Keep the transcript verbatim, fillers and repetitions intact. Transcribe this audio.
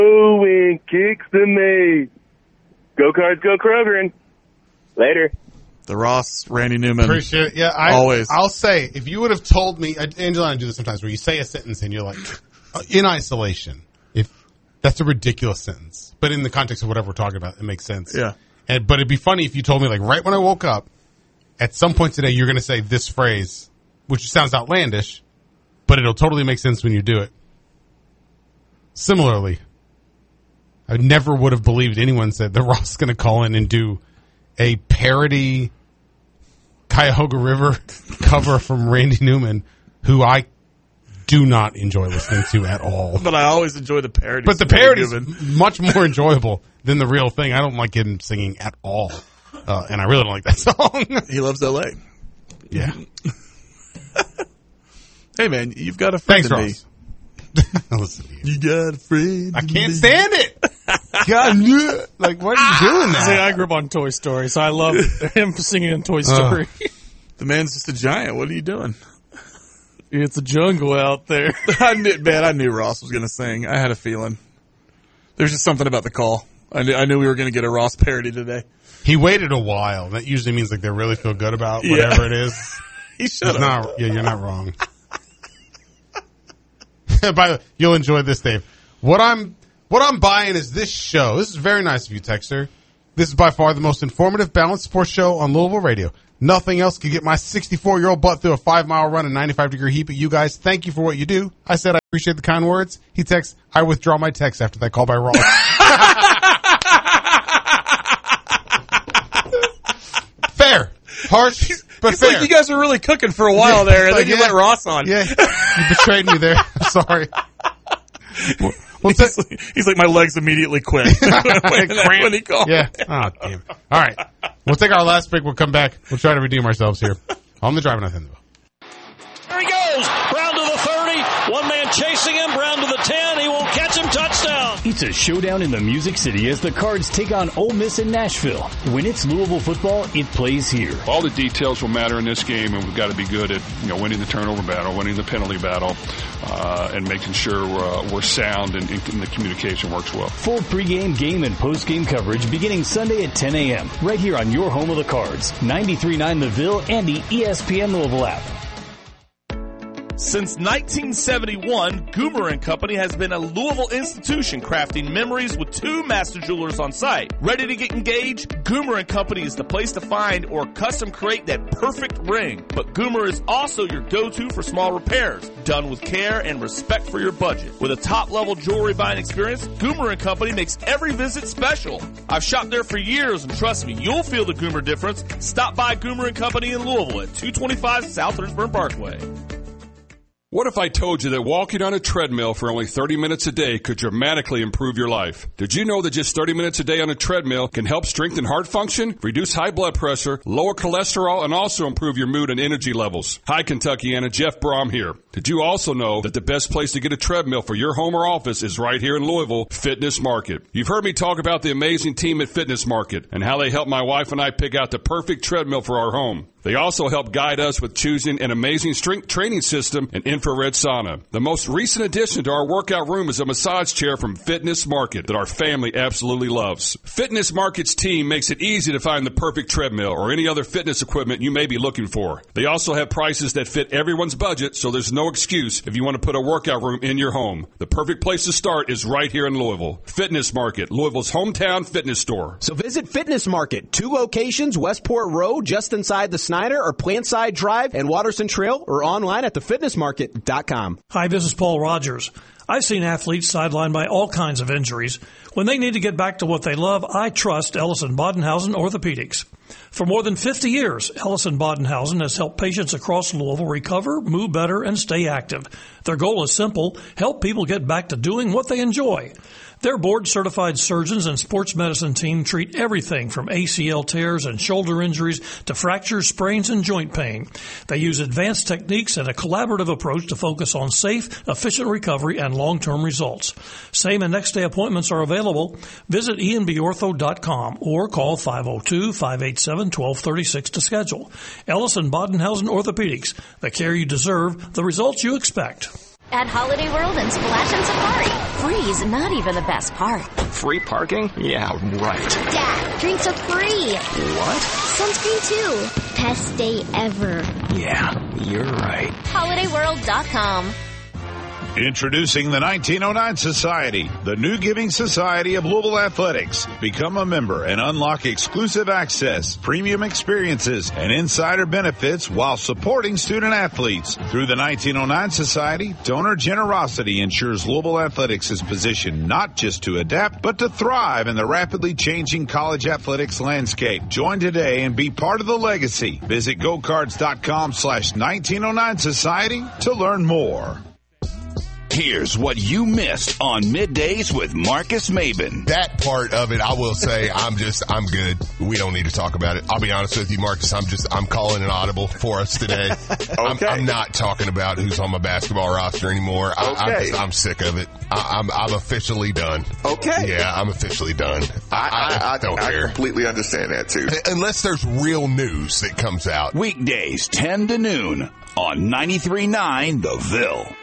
Wind kicks the maid. Go Cards, go Kroger. Later. The Ross, Randy Newman. Appreciate it. Yeah, I, always. I'll say, if you would have told me, Angela and I do this sometimes, where you say a sentence and you're like, in isolation, if that's a ridiculous sentence, but in the context of whatever we're talking about, it makes sense. Yeah. And but it'd be funny if you told me, like, right when I woke up, at some point today, you're going to say this phrase, which sounds outlandish, but it'll totally make sense when you do it. Similarly, I never would have believed anyone said that Ross is going to call in and do a parody Cuyahoga River cover from Randy Newman, who I do not enjoy listening to at all. But I always enjoy the parodies. But the parody is much more enjoyable than the real thing. I don't like him singing at all. Uh, and I really don't like that song. He loves L A. Yeah. Hey, man, you've got a friend Thanks, in Ross. me. Listen to you. You got a friend. I can't stand it. God, like, what are you doing See, now? I grew up on Toy Story, so I love him singing in Toy Story. Uh. The man's just a giant. What are you doing? It's a jungle out there. I knew, man, I knew Ross was going to sing. I had a feeling. There's just something about the call. I knew, I knew we were going to get a Ross parody today. He waited a while. That usually means like they really feel good about whatever Yeah. it is. He should It's have. not, yeah, you're not wrong. By the way, you'll enjoy this, Dave. What I'm what I'm buying is this show. This is very nice of you, Texter. This is by far the most informative, balanced sports show on Louisville radio. Nothing else could get my sixty-four-year-old butt through a five-mile run in ninety-five degree heat. But you guys, thank you for what you do. I said I appreciate the kind words. He texts, I withdraw my text after that call by Ross. Fair. Harsh, but It's fair. like you guys were really cooking for a while Yeah, there, and like, then you yeah. let Ross on. Yeah, you betrayed me there. I'm sorry. Well, well, He's, like, he's like, my legs immediately quit when, when he called. yeah. Oh, damn it. All right. We'll take our last break. We'll come back. We'll try to redeem ourselves here on the Driving Nothing. There he goes. Brown to the thirty. One man chasing him. Brown to the ten. He won't catch him. Touchdown. It's a showdown in the Music City as the Cards take on Ole Miss in Nashville. When it's Louisville football, it plays here. All the details will matter in this game, and we've got to be good at you know winning the turnover battle, winning the penalty battle, uh, and making sure we're, uh, we're sound and, and the communication works well. Full pregame, game, and postgame coverage beginning Sunday at ten a.m. right here on your home of the Cards, ninety-three point nine The Ville and the E S P N Louisville app. Since nineteen seventy-one, Goomer and Company has been a Louisville institution crafting memories with two master jewelers on site. Ready to get engaged? Goomer and Company is the place to find or custom create that perfect ring. But Goomer is also your go-to for small repairs, done with care and respect for your budget. With a top-level jewelry buying experience, Goomer and Company makes every visit special. I've shopped there for years, and trust me, you'll feel the Goomer difference. Stop by Goomer and Company in Louisville at two twenty-five South Hurnsburg Parkway. What if I told you that walking on a treadmill for only thirty minutes a day could dramatically improve your life? Did you know that just thirty minutes a day on a treadmill can help strengthen heart function, reduce high blood pressure, lower cholesterol, and also improve your mood and energy levels? Hi, Kentuckiana. Jeff Brom here. Did you also know that the best place to get a treadmill for your home or office is right here in Louisville, Fitness Market? You've heard me talk about the amazing team at Fitness Market and how they helped my wife and I pick out the perfect treadmill for our home. They also help guide us with choosing an amazing strength training system and infrared sauna. The most recent addition to our workout room is a massage chair from Fitness Market that our family absolutely loves. Fitness Market's team makes it easy to find the perfect treadmill or any other fitness equipment you may be looking for. They also have prices that fit everyone's budget, so there's no excuse if you want to put a workout room in your home. The perfect place to start is right here in Louisville. Fitness Market, Louisville's hometown fitness store. So visit Fitness Market, two locations, Westport Road, just inside the Snyder or Plantside Drive and Watterson Trail, or online at the fitness market dot com. Hi, this is Paul Rogers. I've seen athletes sidelined by all kinds of injuries. When they need to get back to what they love, I trust Ellison Bodenhausen Orthopedics. For more than fifty years, Ellison Bodenhausen has helped patients across Louisville recover, move better, and stay active. Their goal is simple: help people get back to doing what they enjoy. Their board-certified surgeons and sports medicine team treat everything from A C L tears and shoulder injuries to fractures, sprains, and joint pain. They use advanced techniques and a collaborative approach to focus on safe, efficient recovery and long-term results. Same and next-day appointments are available. Visit E N B ortho dot com or call five oh two, five eight seven, one two three six to schedule. Ellison Bodenhausen Orthopedics, the care you deserve, the results you expect. At Holiday World and Splash and Safari. Free's not even the best part. Free parking? Yeah, right. Dad, drinks are free. What? Sunscreen too. Best day ever. Yeah, you're right. holiday world dot com. Introducing the nineteen oh nine Society, the new giving society of Louisville Athletics. Become a member and unlock exclusive access, premium experiences, and insider benefits while supporting student athletes. Through the nineteen oh nine Society, donor generosity ensures Louisville Athletics is positioned not just to adapt, but to thrive in the rapidly changing college athletics landscape. Join today and be part of the legacy. Visit gocards.com slash 1909 Society to learn more. Here's what you missed on Middays with Marcus Maben. That part of it, I will say, I'm just, I'm good. We don't need to talk about it. I'll be honest with you, Marcus. I'm just, I'm calling an audible for us today. okay. I'm, I'm not talking about who's on my basketball roster anymore. I, okay. I'm, just, I'm sick of it. I, I'm, I'm officially done. Okay. Yeah, I'm officially done. I, I, I, I don't I care. completely understand that too. Unless there's real news that comes out. Weekdays, ten to noon on ninety-three point nine The Ville.